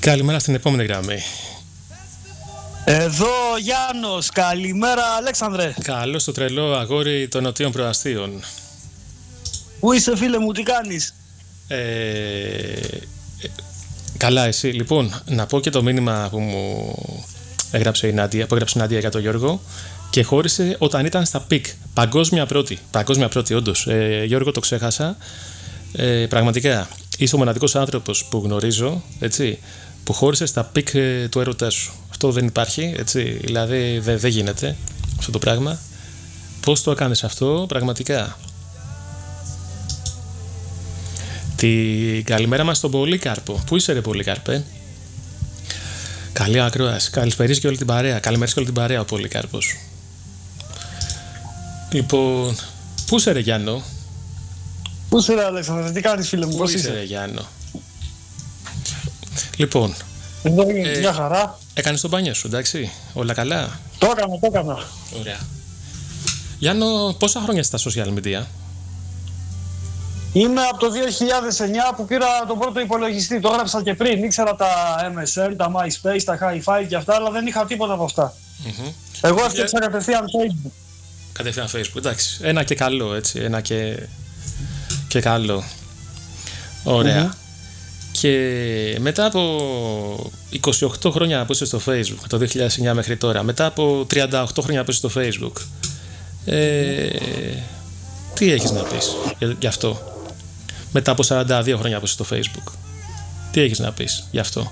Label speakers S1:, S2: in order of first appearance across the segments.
S1: Καλημέρα στην επόμενη γραμμή.
S2: Εδώ Γιάννος, καλημέρα Αλέξανδρε.
S1: Καλώς το τρελό αγόρι των νοτίων προαστίων.
S2: Πού είσαι φίλε μου, τι κάνεις?
S1: Καλά εσύ. Λοιπόν, να πω και το μήνυμα που μου έγραψε η Νάντια για τον Γιώργο. Και χώρισε όταν ήταν στα πικ. Παγκόσμια πρώτη όντως. Γιώργο, το ξέχασα. Πραγματικά είσαι ο μοναδικός άνθρωπος που γνωρίζω, έτσι, που χώρισε στα πικ του έρωτά σου. Αυτό δεν υπάρχει, έτσι, δηλαδή δεν γίνεται αυτό το πράγμα. Πώς το έκανες αυτό, πραγματικά. Την καλημέρα μας στον Πολύκαρπο. Πού είσαι ρε Πολύκαρπε? Καλή ακρόαση. Καλησπέριζ και όλη την παρέα. Καλημέρας και όλη την παρέα ο Πολύκαρπος. Λοιπόν, πού είσαι ρε Γιάννο?
S2: Πού είσαι ρε Αλέξανδρε, τι κάνεις φίλε μου, πώς είσαι?
S1: Ρε Γιάννο? Λοιπόν,
S2: εδώ είναι μια χαρά.
S1: Έκανες το μπάνιο σου, εντάξει, όλα καλά?
S2: Το έκανα.
S1: Ωραία. Γιάννο, πόσα χρόνια στα social media?
S2: Είμαι από το 2009 που πήρα τον πρώτο υπολογιστή. Το έγραψα και πριν. Ήξερα τα MSN, τα MySpace, τα Hi-Fi και αυτά, αλλά δεν είχα τίποτα από αυτά. Εγώ έφτιαξα κατευθείαν Facebook.
S1: Κατευθείαν Facebook, εντάξει. Ένα και καλό, έτσι. Ένα και καλό. Ωραία. Και μετά από 28 χρόνια που είσαι στο Facebook, το 2009 μέχρι τώρα, μετά από 38 χρόνια που είσαι στο Facebook, τι έχεις να πεις γι' αυτό? Μετά από 42 χρόνια που είσαι στο Facebook, τι έχεις να πεις γι' αυτό?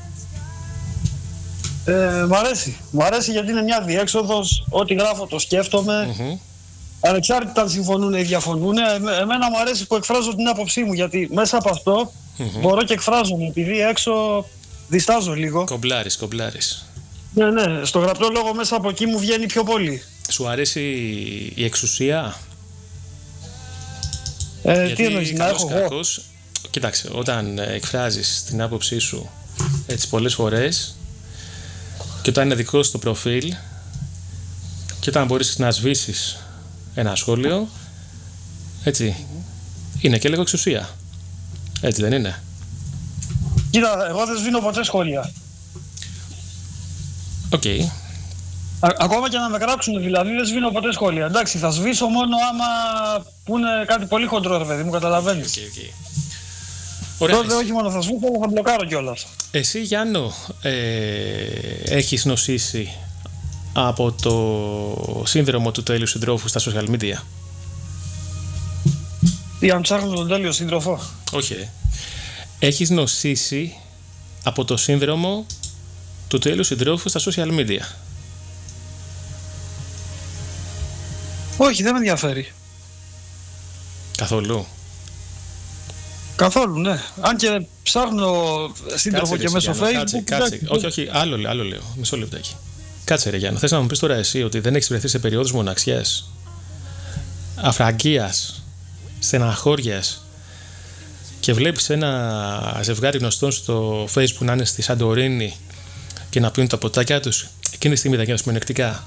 S2: Μ' αρέσει γιατί είναι μια διέξοδος. Ό,τι γράφω το σκέφτομαι. Ανεξάρτητα αν συμφωνούν ή διαφωνούν. Εμένα μου αρέσει που εκφράζω την άποψή μου, γιατί μέσα από αυτό μπορώ και εκφράζομαι, επειδή έξω διστάζω λίγο.
S1: Κομπλάρεις.
S2: Ναι, στο γραπτό λόγο μέσα από εκεί μου βγαίνει πιο πολύ.
S1: Σου αρέσει η εξουσία?
S2: Τι εννοείς, να έχω εγώ?
S1: Κοίταξε, όταν εκφράζεις την άποψή σου έτσι πολλές φορές και όταν είναι δικό σου το προφίλ και όταν μπορείς να σβήσεις ένα σχόλιο, έτσι, είναι και λίγο εξουσία. Έτσι δεν είναι?
S2: Κοίτα, εγώ δεν σβήνω ποτέ σχόλια.
S1: Οκ.
S2: Ακόμα και να με κράξουν δηλαδή, δεν σβήνω ποτέ σχόλια. Εντάξει, θα σβήσω μόνο άμα πούνε κάτι πολύ χοντρό, ρε παιδί μου, καταλαβαίνεις.
S1: Ωραία.
S2: Τότε όχι μόνο θα σβήσω, αλλά θα μπλοκάρω κιόλας.
S1: Εσύ Γιάννο, έχεις νοσήσει από το σύνδρομο του τέλειου συντρόφου στα social media?
S2: Ή αν ψάχνω τον τέλειο σύντροφο?
S1: Όχι. Έχεις νοσήσει από το σύνδρομο του τέλειου συντρόφου στα social media?
S2: Όχι, δεν με ενδιαφέρει.
S1: Καθόλου?
S2: Καθόλου, ναι. Αν και ψάχνω σύντροφο και μέσω Facebook.
S1: Κάτσε. Όχι, άλλο λέω. Μισό λεπτάκι. Κάτσε ρε Γιάννο, θες να μου πεις τώρα εσύ ότι δεν έχεις βρεθεί σε περιόδους μοναξιάς, αφραγγείας, στεναχώριας και βλέπεις ένα ζευγάρι γνωστών στο Facebook να είναι στη Σαντορίνη και να πίνουν τα ποτάκια τους, εκείνη τη στιγμή θα γίνεις μειονεκτικά?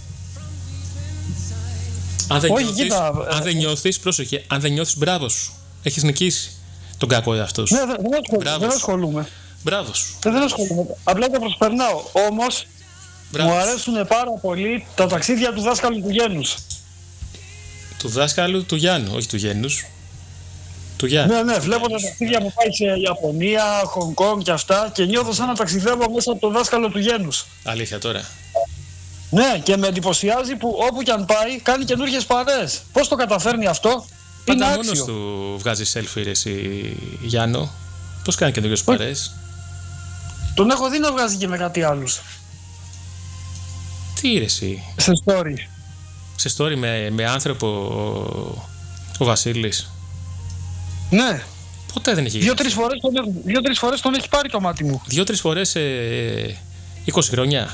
S1: Αν δεν νιώθεις, πρόσεχε, αν δεν νιώθεις, μπράβο σου, έχεις νικήσει τον κακό εαυτό σου.
S2: Ναι, δεν ασχολούμαι.
S1: Μπράβο σου.
S2: Δεν ασχολούμαι. Απλά το προσπερνάω. Όμως μου αρέσουν πάρα πολύ τα ταξίδια του δάσκαλου του Γένους.
S1: Του δάσκαλου του Γιάννου, όχι του Γένους. Του Γιάννου.
S2: Ναι, βλέπω τα ταξίδια που πάει σε Ιαπωνία, Χονγκ Κονγκ και αυτά και νιώθω σαν να ταξιδεύω μέσα από το δάσκαλο του Γένους.
S1: Αλήθεια τώρα?
S2: Ναι, και με εντυπωσιάζει που όπου κι αν πάει κάνει καινούργιες παρέες. Πώς το καταφέρνει αυτό?
S1: Πάντα μόνος του βγάζει selfie ρε εσύ Γιάννο. Πώς κάνει καινούργιες παρέες?
S2: Τον έχω δει να βγάζει και με κάτι άλλους.
S1: Τι ρε εσύ?
S2: Σε story.
S1: Σε story με άνθρωπο ο Βασίλης?
S2: Ναι.
S1: Ποτέ δεν έχει γίνει.
S2: Δύο-τρεις φορές τον έχει πάρει το μάτι μου.
S1: 2-3 φορές 20 χρόνια?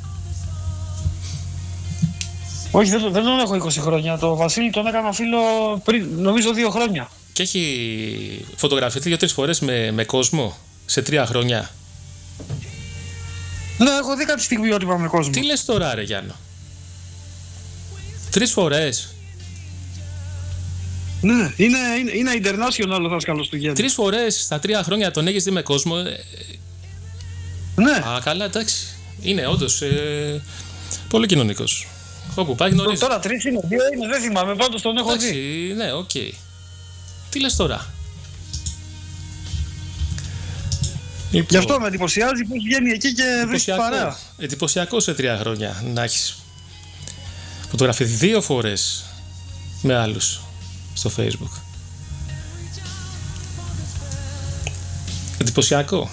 S2: Όχι, δεν τον έχω 20 χρόνια. Το Βασίλη τον έκανα φίλο πριν, νομίζω 2 χρόνια.
S1: Και έχει φωτογραφηθεί 2-3 φορές με κόσμο σε 3 χρόνια?
S2: Ναι, έχω δει κάτι στιγμιότυπα με κόσμο.
S1: Τι λες τώρα ρε Γιάννο? 3 φορές?
S2: Ναι, είναι international ο δάσκαλος του Γέννη.
S1: 3 φορές στα 3 χρόνια τον έχεις δει με κόσμο.
S2: Ναι.
S1: Α, καλά, εντάξει. Είναι όντως πολύ κοινωνικός. Όπου πάει γνωρίζει.
S2: Τώρα 3 είναι, 2 είναι, δεν θυμάμαι, πάντως τον έχω
S1: Εντάξει,
S2: δει.
S1: ναι, οκ. Τι λες τώρα?
S2: Λοιπόν, γι' αυτό με εντυπωσιάζει που βγαίνει εκεί και βρίσκει παρέα.
S1: Εντυπωσιακό σε 3 χρόνια να έχεις φωτογραφηθεί 2 φορές με άλλους στο Facebook. Εντυπωσιακό.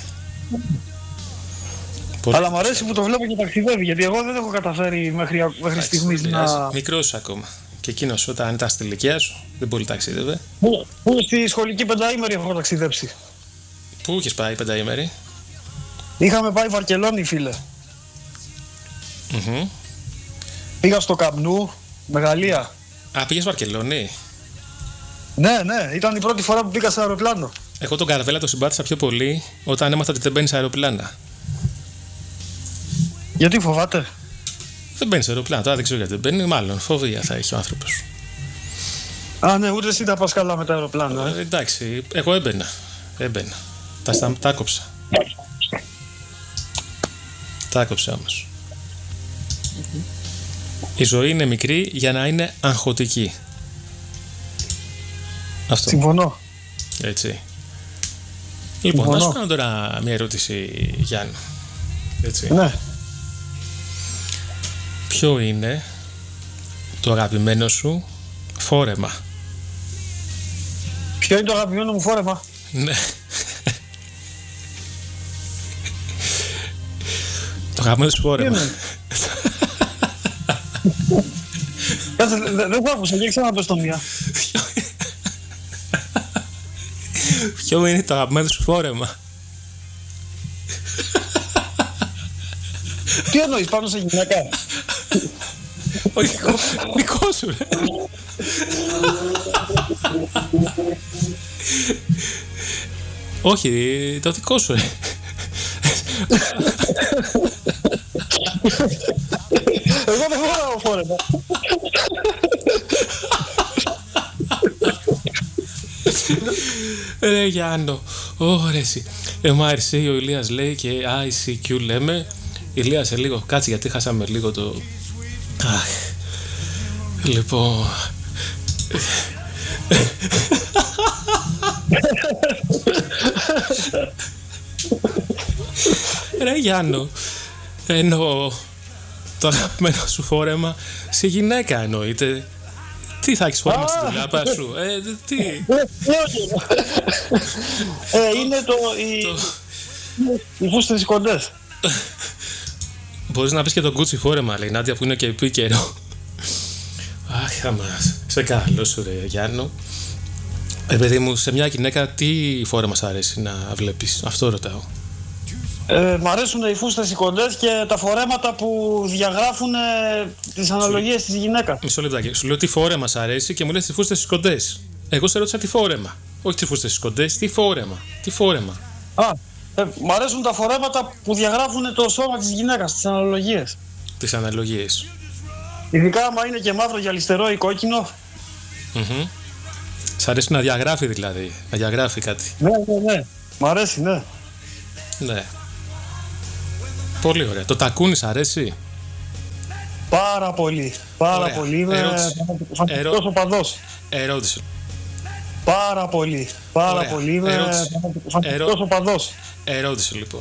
S2: Αλλά μου αρέσει που το βλέπω και ταξιδεύει, γιατί εγώ δεν έχω καταφέρει μέχρι στιγμής να...
S1: Μικρός ακόμα. Και εκείνος όταν ήταν στη ηλικία σου δεν πολύ ταξίδευε.
S2: Πού στη σχολική πενταήμερη έχω ταξιδέψει.
S1: Πού είχες πάει πενταήμερη?
S2: Είχαμε πάει Βαρκελόνη, φίλε. Πήγα στο Καμπνού, Μεγαλεία.
S1: Α, πήγες Βαρκελόνη?
S2: Ναι, ήταν η πρώτη φορά που πήγα σε αεροπλάνο.
S1: Εγώ τον Καρβέλα το συμπάθησα πιο πολύ όταν έμαθα ότι δεν μπαίνει σε αεροπλάνα.
S2: Γιατί φοβάται?
S1: Δεν μπαίνει σε αεροπλάνα, τώρα δεν ξέρω γιατί δεν μπαίνει. Μάλλον φοβία θα έχει ο άνθρωπος.
S2: Α, ναι, ούτε εσύ τα πας καλά με τα αεροπλάνα.
S1: Εντάξει, εγώ έμπαινα. Τα άκοψα. Τα άκοψα όμως. Η ζωή είναι μικρή για να είναι αγχωτική. Αυτό.
S2: Συμφωνώ.
S1: Έτσι. Λοιπόν, να σου κάνω τώρα μια ερώτηση, Γιάννη. Έτσι.
S2: Ναι.
S1: Ποιο είναι το αγαπημένο σου φόρεμα?
S2: Ποιο είναι το αγαπημένο μου φόρεμα?
S1: Ναι. Το αγαπημένο σου φόρεμα.
S2: Κάτσε, δεν το άκουσα και ξαναπες το μία.
S1: Ποιο είναι το αγαπημένο σου φόρεμα?
S2: Τι εννοείς, πάνω σε γυναίκα?
S1: Όχι, δικό σου ρε. Όχι, το δικό σου ρε.
S2: Εγώ δεν φοράω φόρεμα.
S1: Ρε Γιάννο, ωραία εσύ. Μ' άρεσε, ο Ηλίας λέει και ICQ λέμε. Ηλία, σε λίγο, κάτσε γιατί χάσαμε λίγο το... Αχ, λοιπόν... Ρε Γιάννο, εννοώ το αγαπημένο σου φόρεμα σε γυναίκα εννοείται. Τι θα έχεις φόρεμα στη δουλειά σου? Τι?
S2: Είναι οι φούστες οι κοντές.
S1: Μπορείς να πεις και το Gucci φόρεμα, λέει η Νάντια, που είναι και επίκαιρο. Αχ, αμάς. Σε καλό σου ρε Γιάννο. Παιδί μου, σε μια γυναίκα τι φόρεμα σ' αρέσει να βλέπεις? Αυτό ρωτάω.
S2: Μ' αρέσουν οι φούστες οι κοντές και τα φορέματα που διαγράφουν τις αναλογίες της γυναίκας.
S1: Μισό λεπτάκι. Σου λέω τι φόρεμα σ' αρέσει και μου λες τις φούστες τις κοντές. Εγώ σε ρώτησα τι φόρεμα. Όχι τις φούστες τις κοντές, τι φόρεμα. Τι φόρεμα.
S2: Μ' αρέσουν τα φορέματα που διαγράφουν το σώμα της γυναίκας, τις αναλογίες.
S1: Τις αναλογίες.
S2: Ειδικά άμα είναι και μαύρο, γυαλιστερό ή κόκκινο.
S1: Σ' αρέσει να διαγράφει δηλαδή, να διαγράφει κάτι?
S2: Ναι. Μ' αρέσει, ναι.
S1: Ναι. Πολύ ωραία. Το τακούνι σ' αρέσει?
S2: Πάρα πολύ. Πάρα πολύ. Είμαι φανταστικός οπαδός.
S1: Ερώτηση.
S2: Πάρα πολύ. Είμαι φανταστικός οπαδός.
S1: Ερώτηση λοιπόν.